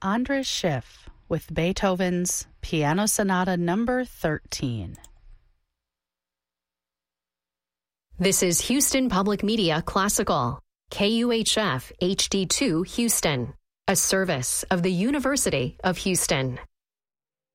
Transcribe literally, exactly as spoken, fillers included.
Andres Schiff with Beethoven's Piano Sonata Number thirteen. This is Houston Public Media Classical, K U H F H D two Houston, a service of the University of Houston.